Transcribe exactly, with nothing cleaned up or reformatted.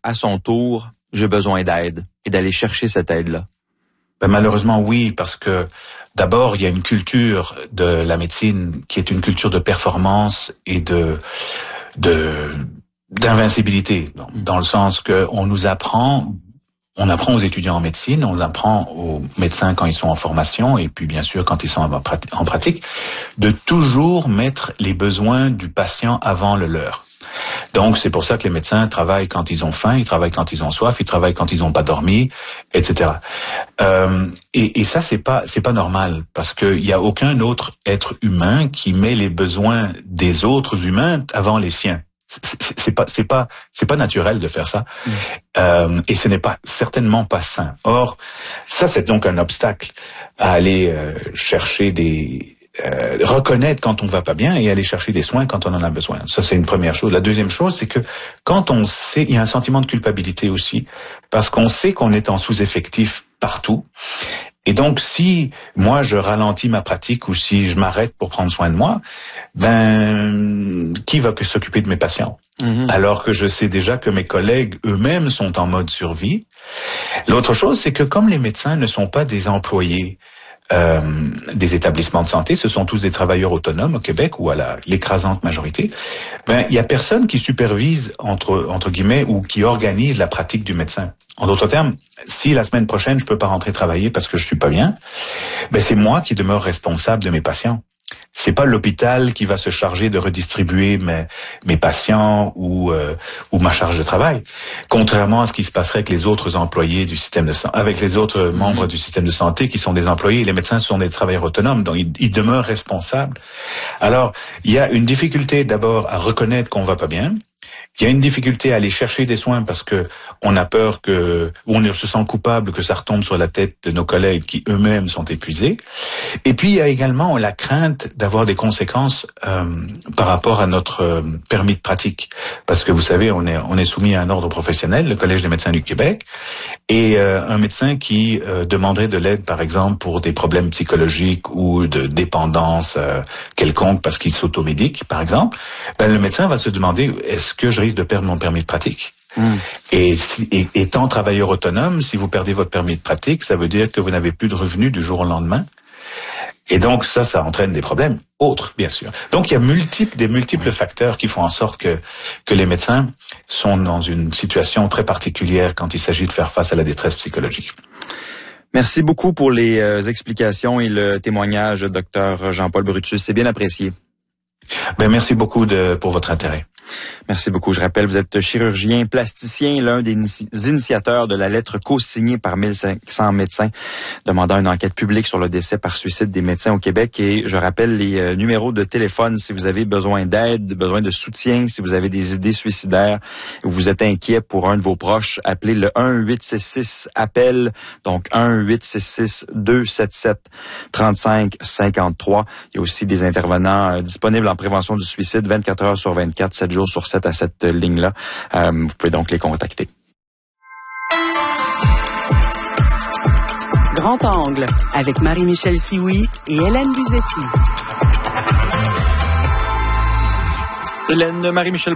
à son tour, j'ai besoin d'aide et d'aller chercher cette aide-là? Ben, malheureusement, oui, parce que d'abord, il y a une culture de la médecine qui est une culture de performance et de, de, d'invincibilité, dans le sens que on nous apprend, on apprend aux étudiants en médecine, on apprend aux médecins quand ils sont en formation et puis bien sûr quand ils sont en pratique, de toujours mettre les besoins du patient avant le leur. Donc, c'est pour ça que les médecins travaillent quand ils ont faim, ils travaillent quand ils ont soif, ils travaillent quand ils n'ont pas dormi, et cetera. Euh, et, et ça, c'est pas, c'est pas normal, parce qu'il y a aucun autre être humain qui met les besoins des autres humains avant les siens. C'est, c'est pas, c'est pas, c'est pas naturel de faire ça. Mmh. Euh, et ce n'est pas, certainement pas sain. Or, ça, c'est donc un obstacle à aller euh, chercher des, Euh, reconnaître quand on va pas bien et aller chercher des soins quand on en a besoin. Ça, c'est une première chose. La deuxième chose, c'est que quand on sait, il y a un sentiment de culpabilité aussi, parce qu'on sait qu'on est en sous-effectif partout. Et donc, si moi, je ralentis ma pratique ou si je m'arrête pour prendre soin de moi, ben, qui va que s'occuper de mes patients? Mm-hmm. Alors que je sais déjà que mes collègues eux-mêmes sont en mode survie. L'autre chose, c'est que comme les médecins ne sont pas des employés Euh, des établissements de santé, ce sont tous des travailleurs autonomes au Québec ou à la, l'écrasante majorité, ben, il y a personne qui supervise, entre, entre guillemets, ou qui organise la pratique du médecin. En d'autres termes, si la semaine prochaine je peux pas rentrer travailler parce que je suis pas bien, ben, c'est moi qui demeure responsable de mes patients. C'est pas l'hôpital qui va se charger de redistribuer mes, mes patients ou, euh, ou ma charge de travail. Contrairement à ce qui se passerait avec les autres employés du système de santé, avec les autres mmh. membres du système de santé qui sont des employés. Les médecins sont des travailleurs autonomes, donc ils, ils demeurent responsables. Alors, il y a une difficulté d'abord à reconnaître qu'on va pas bien. Il y a une difficulté à aller chercher des soins parce que on a peur que, ou on se sent coupable que ça retombe sur la tête de nos collègues qui eux-mêmes sont épuisés. Et puis il y a également la crainte d'avoir des conséquences euh, par rapport à notre euh, permis de pratique, parce que vous savez, on est on est soumis à un ordre professionnel, le Collège des médecins du Québec, et euh, un médecin qui euh, demanderait de l'aide, par exemple, pour des problèmes psychologiques ou de dépendance euh, quelconque parce qu'il s'automédique, par exemple, ben le médecin va se demander est-ce que je risque de perdre mon permis de pratique. Mmh. Et, si, et étant travailleur autonome, si vous perdez votre permis de pratique, ça veut dire que vous n'avez plus de revenus du jour au lendemain. Et donc ça, ça entraîne des problèmes autres, bien sûr. Donc il y a multiples, des multiples facteurs qui font en sorte que que les médecins sont dans une situation très particulière quand il s'agit de faire face à la détresse psychologique. Merci beaucoup pour les euh, explications et le témoignage, docteur Jean-Paul Brutus. C'est bien apprécié. Ben merci beaucoup de pour votre intérêt. Merci beaucoup. Je rappelle, vous êtes chirurgien plasticien, l'un des initiateurs de la lettre co-signée par mille cinq cents médecins demandant une enquête publique sur le décès par suicide des médecins au Québec. Et je rappelle les euh, numéros de téléphone si vous avez besoin d'aide, besoin de soutien, si vous avez des idées suicidaires, ou vous êtes inquiet pour un de vos proches, appelez le un huit six six appel, donc un huit six six deux sept sept trois cinq cinq trois. Il y a aussi des intervenants euh, disponibles en prévention du suicide vingt-quatre heures sur vingt-quatre, sept jours sur sept à cette ligne-là. Euh, vous pouvez donc les contacter. Grand Angle avec Marie-Michel Sioui et Hélène Buzetti. Hélène, Marie-Michel